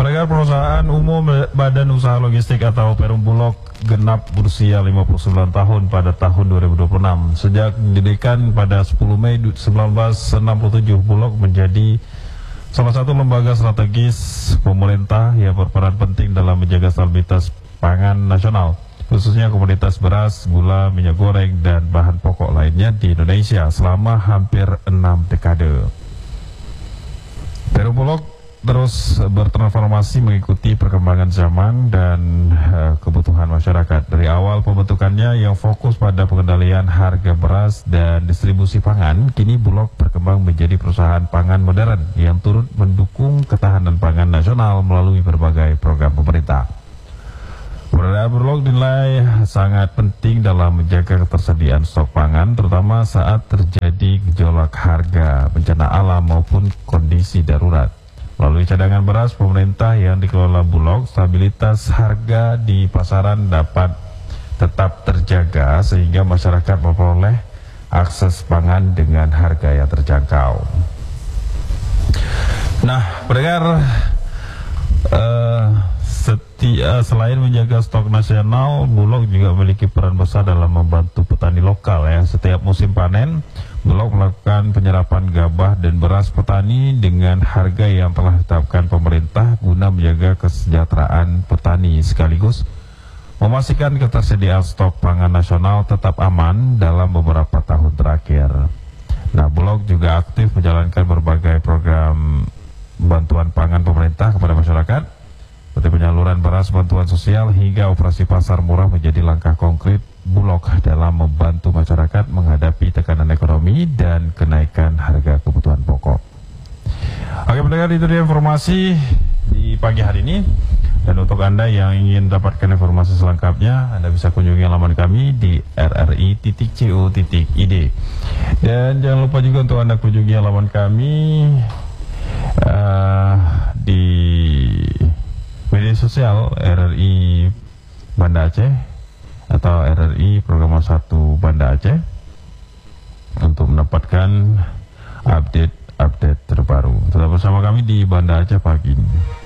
Pendengar, perusahaan umum Badan Usaha Logistik atau Perum Bulog genap berusia 59 tahun pada tahun 2026. Sejak didirikan pada 10 Mei 1967, Bulog menjadi salah satu lembaga strategis pemerintah yang berperan penting dalam menjaga stabilitas pangan nasional, khususnya komoditas beras, gula, minyak goreng, dan bahan pokok lainnya di Indonesia selama hampir 6 dekade. Perum Bulog terus bertransformasi mengikuti perkembangan zaman dan kebutuhan masyarakat. Dari awal pembentukannya yang fokus pada pengendalian harga beras dan distribusi pangan, kini Bulog berkembang menjadi perusahaan pangan modern yang turut mendukung ketahanan pangan nasional melalui berbagai program pemerintah. Keberadaan Bulog dinilai sangat penting dalam menjaga ketersediaan stok pangan, terutama saat terjadi gejolak harga, bencana alam maupun kondisi darurat. Melalui cadangan beras pemerintah yang dikelola Bulog, stabilitas harga di pasaran dapat tetap terjaga sehingga masyarakat memperoleh akses pangan dengan harga yang terjangkau. Nah, pendengar, selain menjaga stok nasional, Bulog juga memiliki peran besar dalam membantu petani lokal ya. Setiap musim panen, Bulog melakukan penyerapan gabah dan beras petani dengan harga yang telah ditetapkan pemerintah guna menjaga kesejahteraan petani sekaligus memastikan ketersediaan stok pangan nasional tetap aman dalam beberapa tahun terakhir. Nah, Bulog juga aktif menjalankan berbagai program bantuan pangan pemerintah kepada masyarakat, seperti penyaluran beras, bantuan sosial, hingga operasi pasar murah menjadi langkah konkret Bulog dalam membantu masyarakat menghadapi tekanan ekonomi dan kenaikan harga kebutuhan pokok. Oke pendengar, itu dia informasi di pagi hari ini. Dan untuk Anda yang ingin dapatkan informasi selengkapnya, Anda bisa kunjungi laman kami di rri.co.id. Dan jangan lupa juga untuk Anda kunjungi laman kami di media sosial RRI Banda Aceh atau RRI Program 1 Banda Aceh untuk mendapatkan update terbaru. Tetap bersama kami di Banda Aceh pagi ini.